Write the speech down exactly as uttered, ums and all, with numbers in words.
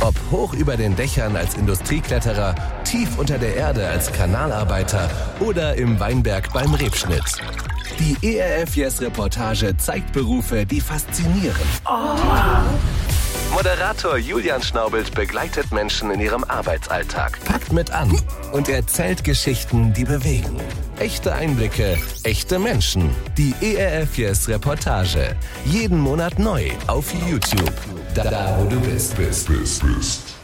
Ob hoch über den Dächern als Industriekletterer, tief unter der Erde als Kanalarbeiter oder im Weinberg beim Rebschnitt. Die E R F Yes-Reportage zeigt Berufe, die faszinieren. Oh. Moderator Julian Schnaubelt begleitet Menschen in ihrem Arbeitsalltag, packt mit an und erzählt Geschichten, die bewegen. Echte Einblicke, echte Menschen. Die E R F Yes-Reportage. Jeden Monat neu auf YouTube. Da, da wo du bist, bist, bist, bist.